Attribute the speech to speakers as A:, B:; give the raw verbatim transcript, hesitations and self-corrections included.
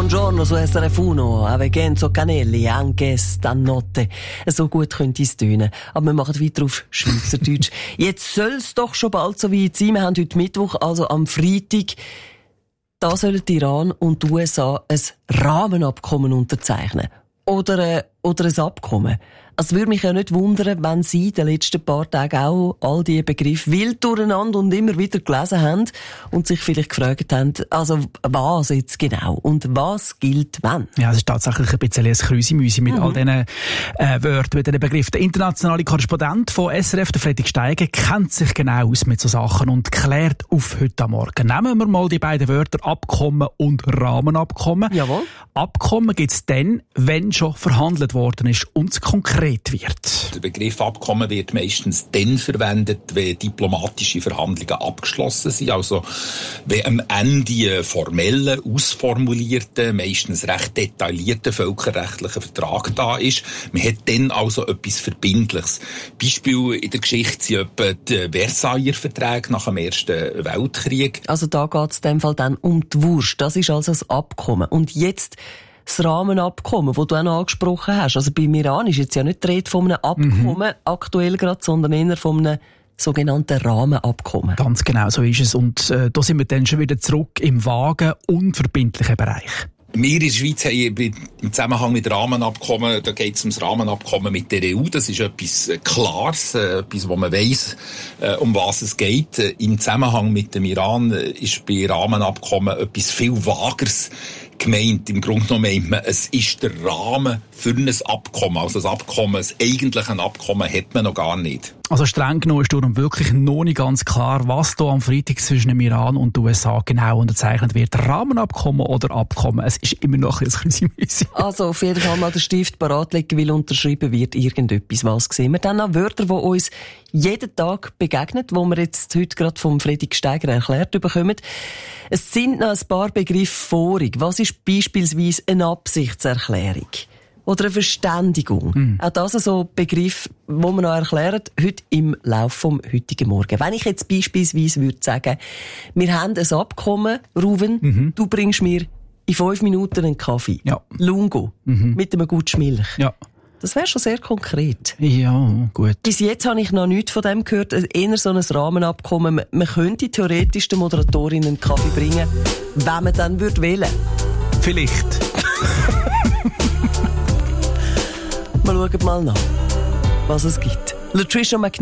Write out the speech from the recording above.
A: buongiorno su S R F uno, a Vincenzo Canelli, anche stanotte. So gut könnte es tönen. Aber wir machen weiter auf Schweizerdeutsch. Jetzt soll es doch schon bald so weit sein. Wir haben heute Mittwoch, also am Freitag. Da sollen Iran und die U S A ein Rahmenabkommen unterzeichnen. Oder, äh, oder ein Abkommen. Es würde mich ja nicht wundern, wenn Sie in den letzten paar Tagen auch all diese Begriffe wild durcheinander und immer wieder gelesen haben und sich vielleicht gefragt haben, also was jetzt genau und was gilt wann?
B: Ja, es ist tatsächlich ein bisschen ein Krüsimüsi mit mhm. all diesen äh, Wörtern, mit diesen Begriffen. Der internationale Korrespondent von S R F, der Fredrik Steiger, kennt sich genau aus mit so Sachen und klärt auf heute Morgen. Nehmen wir mal die beiden Wörter Abkommen und Rahmenabkommen.
A: Jawohl.
B: Abkommen gibt es dann, wenn schon verhandelt worden ist und es konkret wird.
C: Der Begriff Abkommen wird meistens dann verwendet, wenn diplomatische Verhandlungen abgeschlossen sind. Also wenn am Ende ein formeller, ausformulierter, meistens recht detaillierter völkerrechtlicher Vertrag da ist. Man hat dann also etwas Verbindliches. Beispiel in der Geschichte sind etwa die Versailler Verträge nach dem Ersten Weltkrieg.
A: Also da geht es in dem Fall dann um die Wurst. Das ist also das Abkommen. Und jetzt das Rahmenabkommen, das du auch noch angesprochen hast. Also beim Iran ist jetzt ja nicht die Rede von einem Abkommen mhm. aktuell gerade, sondern eher von einem sogenannten Rahmenabkommen.
B: Ganz genau, so ist es. Und äh, da sind wir dann schon wieder zurück im vagen, unverbindlichen Bereich.
C: Wir in der Schweiz haben im Zusammenhang mit Rahmenabkommen, da geht es um das Rahmenabkommen mit der E U. Das ist etwas Klares, etwas, wo man weiss, um was es geht. Im Zusammenhang mit dem Iran ist bei Rahmenabkommen etwas viel Vageres gemeint. Im Grunde genommen meint man, es ist der Rahmen für ein Abkommen. Also das Abkommen, das eigentliche Abkommen hat man noch gar nicht.
B: Also streng genommen ist darum wirklich noch nicht ganz klar, was da am Freitag zwischen dem Iran und den U S A genau unterzeichnet wird. Rahmenabkommen oder Abkommen, es ist immer noch ein bisschen mühsam.
A: Also auf jeden Fall mal den Stift parat legen, weil unterschrieben wird irgendetwas. Was sehen wir dann an Wörter, die uns jeden Tag begegnen, wo wir jetzt heute gerade vom Fredrik Steiger erklärt bekommen. Es sind noch ein paar Begriffe vorig. Was ist beispielsweise eine Absichtserklärung? Oder eine Verständigung. Mhm. Auch das ist so ein Begriff, wo wir noch erklären, heute im Laufe vom heutigen Morgen. Wenn ich jetzt beispielsweise würde sagen, wir haben ein Abkommen, Ruven, mhm. du bringst mir in fünf Minuten einen Kaffee.
B: Ja.
A: Lungo. Mhm. Mit einem guten Milch.
B: Ja.
A: Das wäre schon sehr konkret.
B: Ja, gut.
A: Bis jetzt habe ich noch nichts von dem gehört. Eher so ein Rahmenabkommen. Man könnte theoretisch der Moderatorin einen Kaffee bringen, wenn man dann würde wählen.
B: Vielleicht.
A: Wir schauen mal nach, was es gibt. Latricia McNeil.